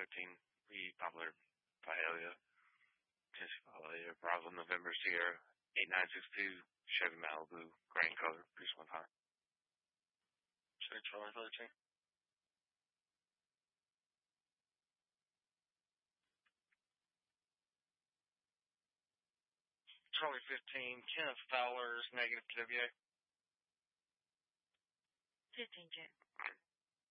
13, Lee Poplar, Vialia, Tennessee Vialia, Bravo, November, Sierra, 8962, Chevy Malibu, Grand Color, Peace 1 time. Say Charlie 13. Charlie 15, Kenneth Fowler's negative to WA. 15, Jack.